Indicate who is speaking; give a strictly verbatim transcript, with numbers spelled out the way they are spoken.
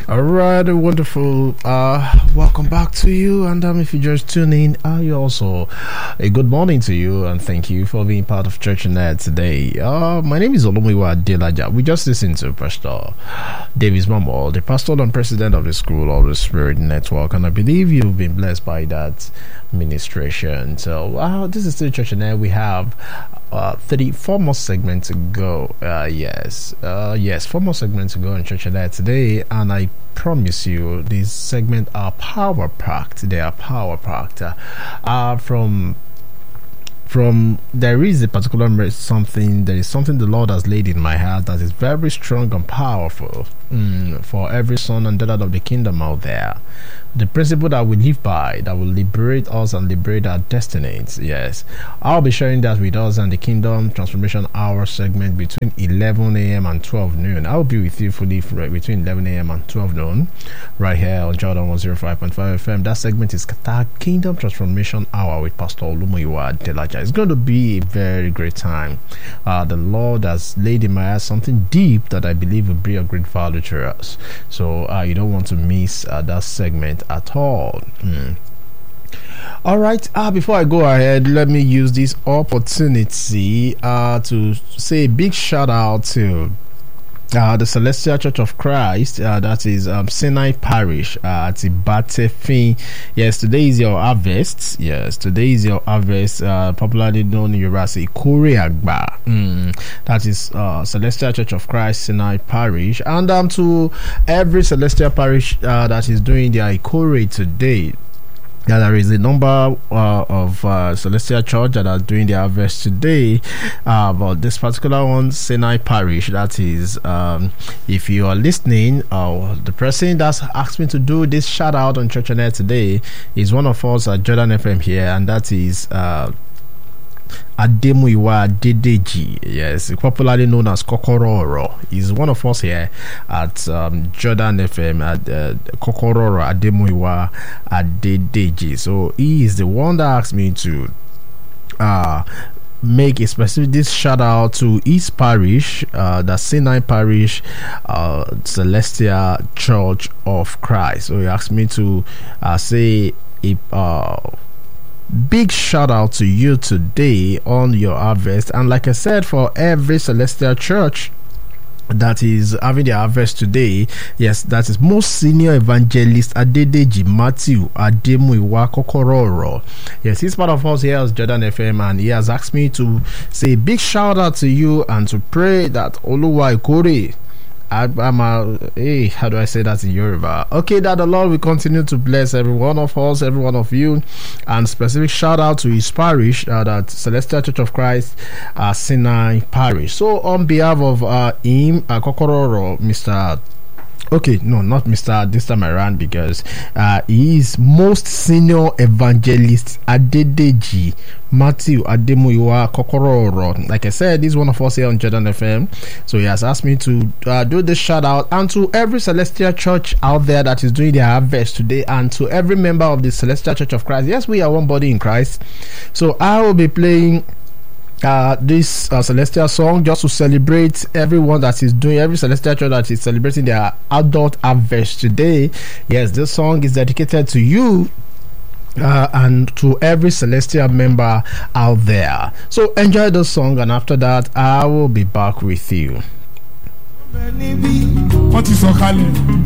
Speaker 1: All right, wonderful. Uh, welcome back to you. And um, if you just tune in, uh, you also a good morning to you, and thank you for being part of Church Net today. Uh, my name is Olumiwa Delaja. We just listened to Pastor Davis Mamo, the pastor and president of the School of the Spirit Network, and I believe you've been blessed by that ministration. So, uh, this is still Church Net. We have Uh, thirty-four more segments to go. Uh, yes, uh, yes, four more segments to go in Church Net today, and I promise you, these segments are power packed. They are power packed. Uh, uh, from from there is a particular something. There is something the Lord has laid in my heart that is very strong and powerful mm, for every son and daughter of the kingdom out there. The principle that we live by, that will liberate us and liberate our destinies. Yes, I'll be sharing that with us and the Kingdom Transformation Hour segment between eleven a.m. and twelve noon. I'll be with you fully between eleven a.m. and twelve noon, right here on Jordan one oh five point five F M. That segment is Kingdom Transformation Hour with Pastor Olumiwa Delaja. It's going to be a very great time. Uh, the Lord has laid in my heart something deep that I believe will bring a great value to us. So uh, you don't want to miss uh, that segment at all. Mm. All right, uh, before I go ahead, let me use this opportunity uh, to say a big shout out to Uh, the Celestial Church of Christ, uh, that is um, Sinai Parish uh, at Ibatefin. Yes, today is your harvest. Yes, today is your harvest, uh, popularly known in Yoruba as Ikore Agba. Mm, that is uh, Celestial Church of Christ, Sinai Parish. And um, to every Celestial Parish uh, that is doing their Ikore today. Yeah, there is a number uh, of uh, Celestial Church that are doing their harvest today, uh, but this particular one, Sinai Parish, that is, um, if you are listening, uh, the person that's asked me to do this shout out on Church Net today is one of us at Jordan F M here, and that is uh, Ademuyiwa Adedeji, yes, popularly known as Kokororo. He's one of us here at um, Jordan F M at uh, Kokororo Ademuyiwa Adedeji. So he is the one that asked me to uh, make a specific this shout out to East Parish, uh, the Sinai Parish, uh, Celestial Church of Christ. So he asked me to uh, say a uh, big shout out to you today on your harvest, and like I said, for every Celestial Church that is having their harvest today, yes, that is most senior evangelist Adedeji Matthew Ademuyiwa Kokororo. Yes, he's part of us here at Jordan F M, and he has asked me to say a big shout out to you and to pray that Oluwa Ikore, I'm a, hey, how do I say that in Yoruba? Okay, that the Lord will continue to bless every one of us, every one of you, and specific shout out to his parish, uh, that Celestial Church of Christ, uh, Sinai Parish. So on behalf of uh, him, uh, Kokororo, Mister Okay, no, not Mister this time around, because uh, he is most senior evangelist Adedeji Matthew Ademuyiwa Kokororo. Like I said, he's one of us here on Jordan F M. So he has asked me to uh, do this shout out, and to every Celestial Church out there that is doing their harvest today, and to every member of the Celestial Church of Christ. Yes, we are one body in Christ. So I will be playing Uh, this uh, Celestial song just to celebrate everyone that is doing, every Celestial Church that is celebrating their adult harvest today. Yes, this song is dedicated to you uh, and to every Celestial member out there. So enjoy the song, and after that I will be back with you.